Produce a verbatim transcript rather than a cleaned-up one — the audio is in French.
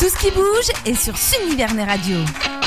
Tout ce qui bouge est sur Sunivernet Radio.